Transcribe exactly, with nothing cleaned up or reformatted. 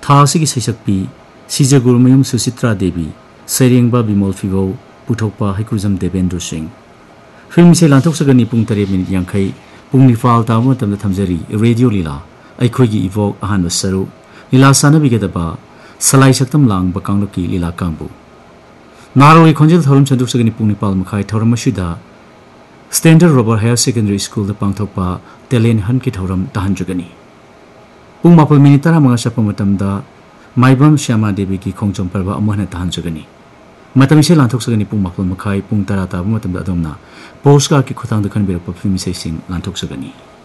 थासी की सैसक्पी सिजगुरुमयम सुचित्रा देवी सैरेंबा बिमल फिगौ पुथोकपा हैकुजम देवेंद्र सिंह फिल्म से लांथोकसगनी पुंग तरे मिनिट यांखै पुंग निफाल ताब मतम थमजरी रेडियो लीला अखोगी इवोक अहान सरू लीला सानबिगदबा सलाई सक्तम लांग बकांगलोकी लीला कांबू नारोई खोंजेल थौरम चंदुकसगनी पुंग Nepal मखाई थौरम मसिदा standard rubber higher secondary school पांथोकपा talent हन की थौरम तहनजुगनी पुंग मापल मिनिट तरा मंगा चप मतमदा माइबम श्यामा देवी की खोंजोम पर्व अमहन तहनजुगनी मतम से लांथोकसगनी पुंग मापल मखाई पुंग तरा ताब मतमदा अदोमना पोस्टका की खुतांग दखन बिरप फिल्म से सिंग लांथोकसगनी।